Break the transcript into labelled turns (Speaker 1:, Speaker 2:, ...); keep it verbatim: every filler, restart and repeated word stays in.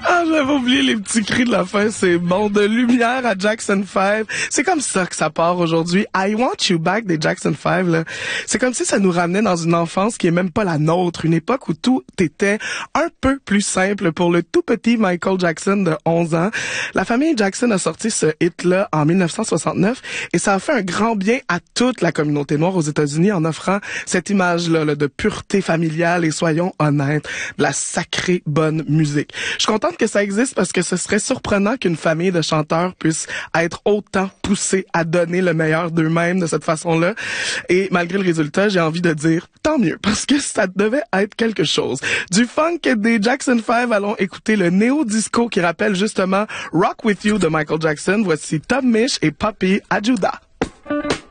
Speaker 1: Ah, j'avais oublié les petits cris de la fin, c'est bon. De Lumière à Jackson five. C'est comme ça que ça part aujourd'hui. I Want You Back des Jackson five, là. C'est comme si ça nous ramenait dans une enfance qui est même pas la nôtre. Une époque où tout était un peu plus simple pour le tout petit Michael Jackson de onze ans. La famille Jackson a sorti ce hit-là en dix-neuf cent soixante-neuf et ça a fait un grand bien à toute la communauté noire aux États-Unis en offrant cette image-là là, de pureté familiale et soyons honnêtes, de la sacrée bonne musique. Je suis contente que ça existe parce que ce serait surprenant qu'une famille de chanteurs puisse être autant poussée à donner le meilleur d'eux-mêmes de cette façon-là. Et malgré le résultat, j'ai envie de dire tant mieux parce que ça devait être quelque chose. Du funk des Jackson five, allons écouter le néo-disco qui rappelle justement Rock With You de Michael Jackson. Voici Tom Misch et Papi Ajuda.